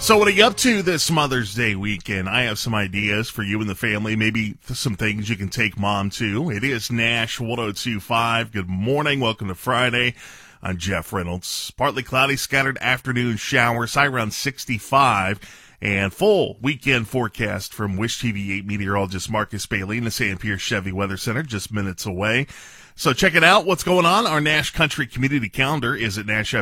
So what are you up to this Mother's Day weekend? I have some ideas for you and the family, maybe some things you can take Mom to. It is Nash 102.5. Good morning. Welcome to Friday. I'm Jeff Reynolds. Partly cloudy, scattered afternoon showers, high around 65, and full weekend forecast from Wish TV 8 meteorologist Marcus Bailey in the St. Pierre Chevy Weather Center, just minutes away. So check it out. What's going on? Our Nash Country Community Calendar is at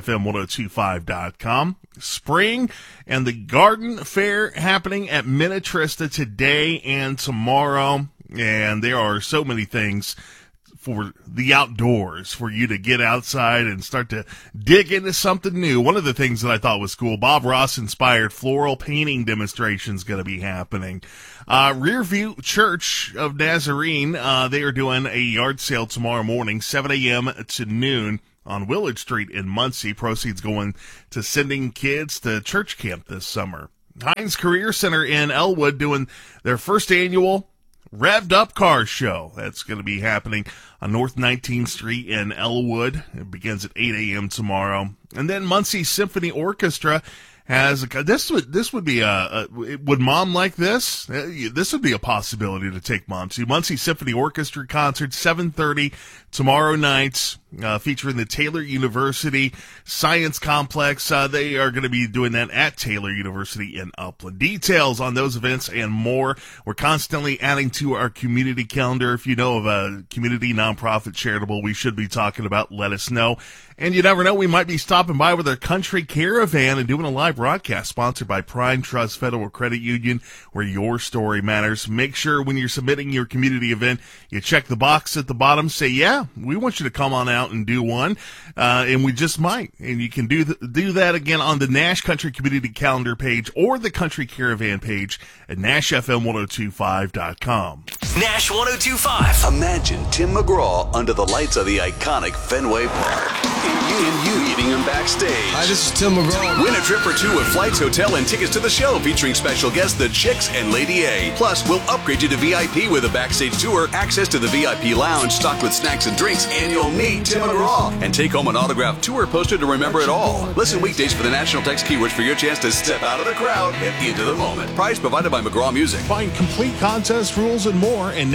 NashFM1025.com. Spring and the Garden Fair happening at Minnetrista today and tomorrow. And there are so many things for the outdoors, for you to get outside and start to dig into something new. One of the things that I thought was cool, Bob Ross-inspired floral painting demonstration is going to be happening. Rearview Church of Nazarene, they are doing a yard sale tomorrow morning, 7 a.m. to noon on Willard Street in Muncie. Proceeds going to sending kids to church camp this summer. Heinz Career Center in Elwood doing their first annual Revved Up Car Show. That's going to be happening on North 19th Street in Elwood. It begins at 8 a.m. tomorrow. And then Muncie Symphony Orchestra has this would be would Mom like this? This would be a possibility to take Mom to. Muncie Symphony Orchestra concert, 7:30 tomorrow night, featuring the Taylor University Science Complex. They are going to be doing that at Taylor University in Upland. Details on those events and more. We're constantly adding to our community calendar. If you know of a community, nonprofit, charitable we should be talking about, let us know. And you never know, we might be stopping by with our country caravan and doing a live broadcast sponsored by Prime Trust Federal Credit Union, where your story matters. Make sure when you're submitting your community event, you check the box at the bottom, say, yeah, we want you to come on out and do one, and we just might. And you can do that again on the Nash Country Community Calendar page or the Country Caravan page at NashFM1025.com. Nash 102.5. Imagine Tim McGraw under the lights of the iconic Fenway Park. And you meeting him backstage. Hi, this is Tim McGraw. Win a trip for two with flights, hotel, and tickets to the show featuring special guests, the Chicks and Lady A. Plus, we'll upgrade you to VIP with a backstage tour, access to the VIP lounge stocked with snacks and drinks, and you'll meet Tim McGraw. And take home an autographed tour poster to remember it all. Listen weekdays for the national text keywords for your chance to step out of the crowd and into the moment. Prize provided by McGraw Music. Find complete contest rules and more at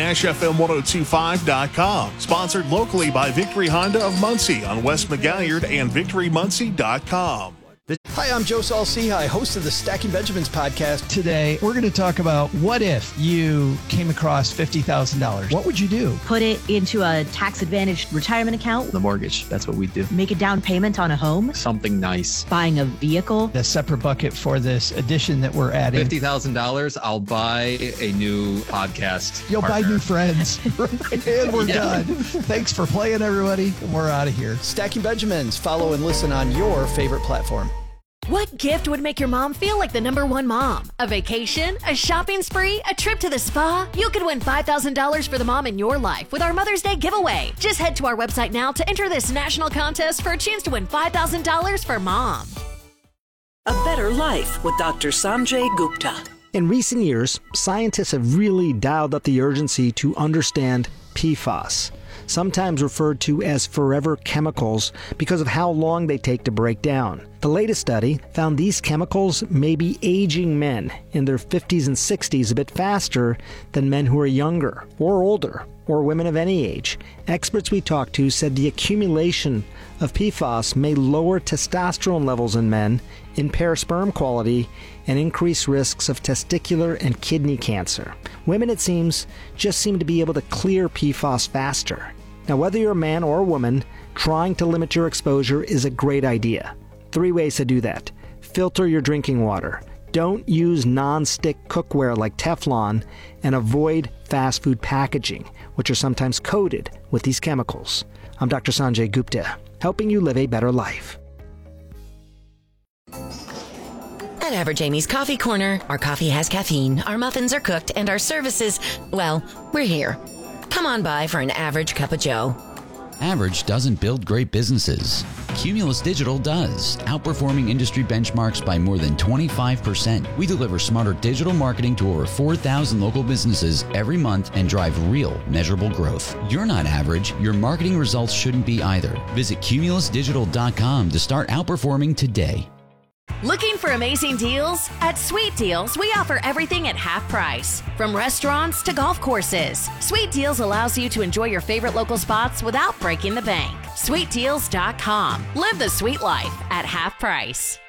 NashFM1025.com. Sponsored locally by Victory Honda of Muncie on West McGalliard and VictoryMuncie.com. Hi, I'm Joe Saul-Sehy, host of the Stacking Benjamins podcast. Today, we're going to talk about what if you came across $50,000? What would you do? Put it into a tax-advantaged retirement account. The mortgage, that's what we do. Make a down payment on a home. Something nice. Buying a vehicle. A separate bucket for this addition that we're adding. $50,000, I'll buy a new podcast. You'll partner. buy new friends. And we're done. Thanks for playing, everybody. And we're out of here. Stacking Benjamins. Follow and listen on your favorite platform. What gift would make your mom feel like the #1 mom? A vacation? A shopping spree? A trip to the spa? You could win $5,000 for the mom in your life with our Mother's Day giveaway. Just head to our website now to enter this national contest for a chance to win $5,000 for mom. A Better Life with Dr. Sanjay Gupta. In recent years, scientists have really dialed up the urgency to understand PFAS, sometimes referred to as forever chemicals because of how long they take to break down. The latest study found these chemicals may be aging men in their 50s and 60s a bit faster than men who are younger or older or women of any age. Experts we talked to said the accumulation of PFAS may lower testosterone levels in men, impair sperm quality, and increase risks of testicular and kidney cancer. Women, it seems, just seem to be able to clear PFAS faster. Now, whether you're a man or a woman, trying to limit your exposure is a great idea. 3 ways to do that. Filter your drinking water. Don't use non-stick cookware like Teflon, and avoid fast food packaging, which are sometimes coated with these chemicals. I'm Dr. Sanjay Gupta, helping you live a better life. At Average Amy's Coffee Corner, our coffee has caffeine, our muffins are cooked, and our services, well, we're here. Come on by for an average cup of joe. Average doesn't build great businesses. Cumulus Digital does, outperforming industry benchmarks by more than 25%. We deliver smarter digital marketing to over 4,000 local businesses every month and drive real, measurable growth. You're not average. Your marketing results shouldn't be either. Visit cumulusdigital.com to start outperforming today. Looking for amazing deals? At Sweet Deals, we offer everything at half price. From restaurants to golf courses, Sweet Deals allows you to enjoy your favorite local spots without breaking the bank. SweetDeals.com. Live the sweet life at half price.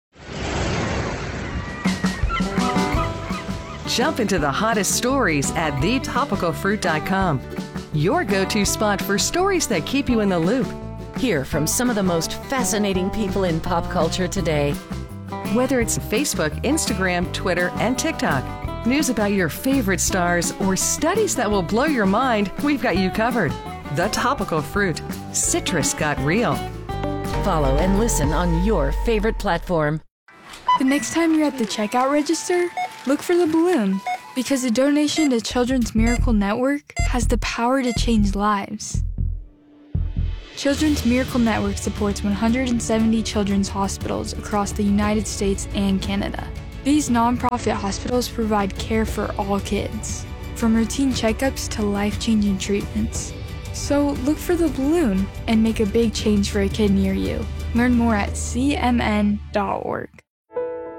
Jump into the hottest stories at thetopicalfruit.com. Your go-to spot for stories that keep you in the loop. Hear from some of the most fascinating people in pop culture today. Whether it's Facebook, Instagram, Twitter, and TikTok, news about your favorite stars, or studies that will blow your mind, we've got you covered. The Topical Fruit. Citrus got real. Follow and listen on your favorite platform. The next time you're at the checkout register, look for the balloon, because a donation to Children's Miracle Network has the power to change lives. Children's Miracle Network supports 170 children's hospitals across the United States and Canada. These nonprofit hospitals provide care for all kids, from routine checkups to life-changing treatments. So look for the balloon and make a big change for a kid near you. Learn more at cmn.org.